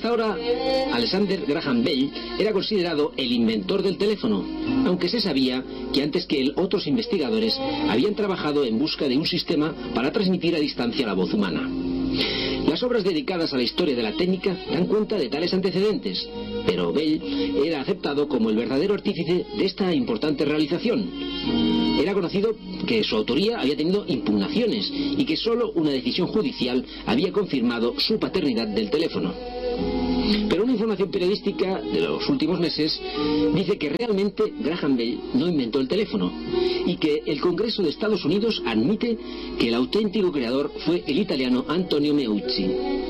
Hasta ahora, Alexander Graham Bell era considerado el inventor del teléfono, aunque se sabía que antes que él otros investigadores habían trabajado en busca de un sistema para transmitir a distancia la voz humana. Las obras dedicadas a la historia de la técnica dan cuenta de tales antecedentes, pero Bell era aceptado como el verdadero artífice de esta importante realización. Era conocido que su autoría había tenido impugnaciones y que solo una decisión judicial había confirmado su paternidad del teléfono. Pero una información periodística de los últimos meses dice que realmente Graham Bell no inventó el teléfono y que el Congreso de Estados Unidos admite que el auténtico creador fue el italiano Antonio Meucci.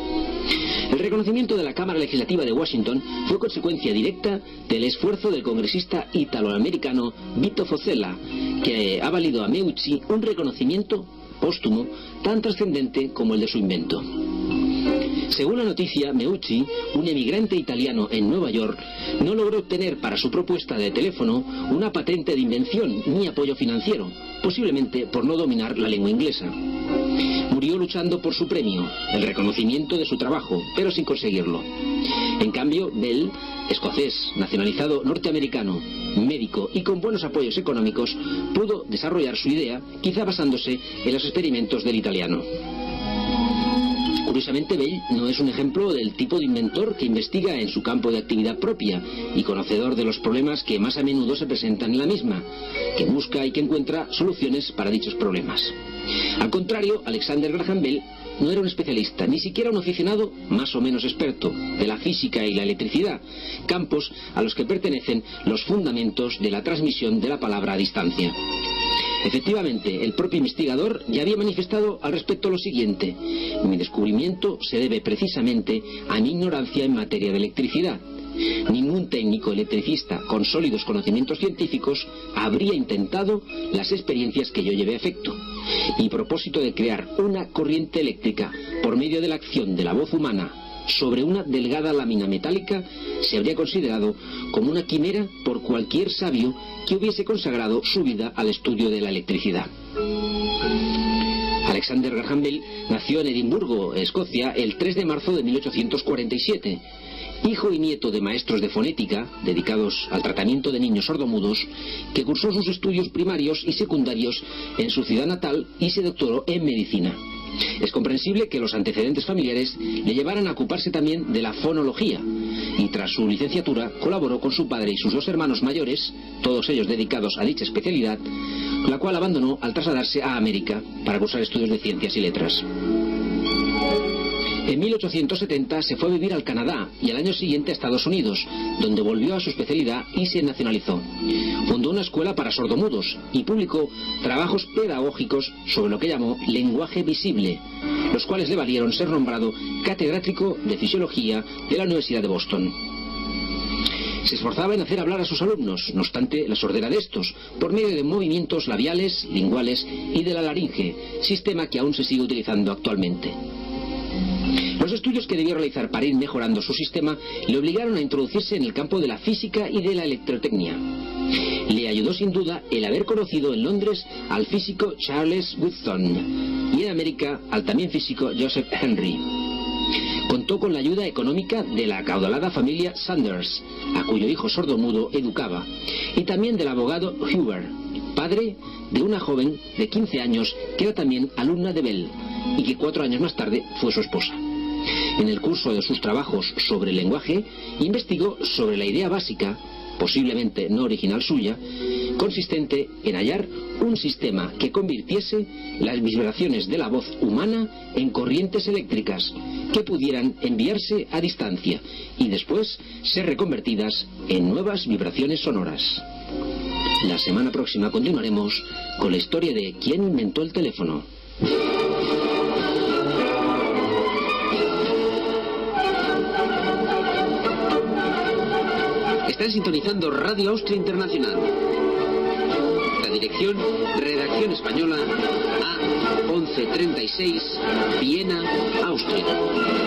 El reconocimiento de la Cámara Legislativa de Washington fue consecuencia directa del esfuerzo del congresista italoamericano Vito Fossella, que ha valido a Meucci un reconocimiento póstumo tan trascendente como el de su invento. Según la noticia, Meucci, un emigrante italiano en Nueva York, no logró obtener para su propuesta de teléfono una patente de invención ni apoyo financiero, posiblemente por no dominar la lengua inglesa. Murió luchando por su premio, el reconocimiento de su trabajo, pero sin conseguirlo. En cambio, Bell, escocés, nacionalizado norteamericano, médico y con buenos apoyos económicos, pudo desarrollar su idea, quizá basándose en los experimentos del italiano. Curiosamente, Bell no es un ejemplo del tipo de inventor que investiga en su campo de actividad propia y conocedor de los problemas que más a menudo se presentan en la misma, que busca y que encuentra soluciones para dichos problemas. Al contrario, Alexander Graham Bell no era un especialista, ni siquiera un aficionado más o menos experto de la física y la electricidad, campos a los que pertenecen los fundamentos de la transmisión de la palabra a distancia. Efectivamente, el propio investigador ya había manifestado al respecto lo siguiente: mi descubrimiento se debe precisamente a mi ignorancia en materia de electricidad. Ningún técnico electricista con sólidos conocimientos científicos habría intentado las experiencias que yo llevé a efecto. Mi propósito de crear una corriente eléctrica por medio de la acción de la voz humana sobre una delgada lámina metálica se habría considerado como una quimera por cualquier sabio que hubiese consagrado su vida al estudio de la electricidad. Alexander Graham Bell nació en Edimburgo, Escocia, el 3 de marzo de 1847. Hijo y nieto de maestros de fonética, dedicados al tratamiento de niños sordomudos, que cursó sus estudios primarios y secundarios en su ciudad natal y se doctoró en medicina. Es comprensible que los antecedentes familiares le llevaran a ocuparse también de la fonología, y tras su licenciatura colaboró con su padre y sus dos hermanos mayores, todos ellos dedicados a dicha especialidad, la cual abandonó al trasladarse a América para cursar estudios de ciencias y letras. En 1870 se fue a vivir al Canadá y al año siguiente a Estados Unidos, donde volvió a su especialidad y se nacionalizó. Fundó una escuela para sordomudos y publicó trabajos pedagógicos sobre lo que llamó lenguaje visible, los cuales le valieron ser nombrado catedrático de fisiología de la Universidad de Boston. Se esforzaba en hacer hablar a sus alumnos, no obstante la sordera de estos, por medio de movimientos labiales, linguales y de la laringe, sistema que aún se sigue utilizando actualmente. Los estudios que debió realizar para ir mejorando su sistema le obligaron a introducirse en el campo de la física y de la electrotecnia. Le ayudó sin duda el haber conocido en Londres al físico Charles Wheatstone y en América al también físico Joseph Henry. Contó con la ayuda económica de la acaudalada familia Sanders, a cuyo hijo sordomudo educaba, y también del abogado Huber, padre de una joven de 15 años que era también alumna de Bell y que 4 años más tarde fue su esposa. En el curso de sus trabajos sobre el lenguaje, investigó sobre la idea básica, posiblemente no original suya, consistente en hallar un sistema que convirtiese las vibraciones de la voz humana en corrientes eléctricas que pudieran enviarse a distancia y después ser reconvertidas en nuevas vibraciones sonoras. La semana próxima continuaremos con la historia de quién inventó el teléfono. Están sintonizando Radio Austria Internacional. La dirección, redacción española, A 1136, Viena, Austria.